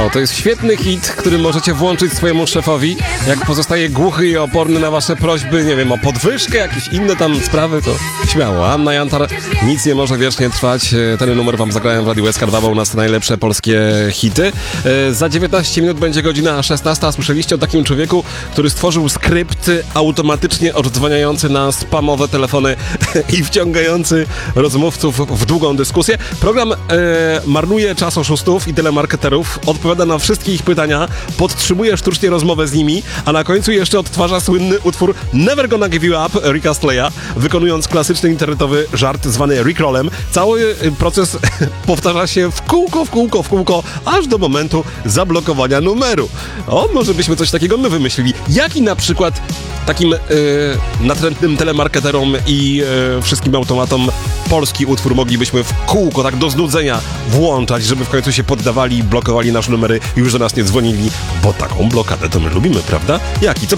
To jest świetny hit, który możecie włączyć swojemu szefowi, jak pozostaje głuchy i oporny na wasze prośby, nie wiem, o podwyżkę, jakieś inne tam sprawy, to śmiało. Anna Jantar, nic nie może wiecznie trwać. Ten numer wam zagrałem w Radiu SK, 2 u nas najlepsze polskie hity. Za 19 minut będzie godzina 16, a słyszeliście o takim człowieku, który stworzył skrypt automatycznie oddzwaniający na spamowe telefony i wciągający rozmówców w długą dyskusję. Program marnuje czas oszustów i telemarketerów, odpowiada na wszystkie ich pytania, podtrzymuje sztucznie rozmowę z nimi, a na końcu jeszcze odtwarza słynny utwór Never Gonna Give You Up Ricka Astley'a, wykonując klasyczny internetowy żart zwany Rickrollem. Cały proces powtarza się w kółko, aż do momentu zablokowania numeru. O, może byśmy coś takiego my wymyślili. Jaki na przykład takim natrętnym telemarketerom i wszystkim automatom polski utwór moglibyśmy w kółko, tak do znudzenia włączać, żeby w końcu się poddawali i blokowali nasze numery i już do nas nie dzwonili, bo taką blokadę to my lubimy, prawda? Jaki? Co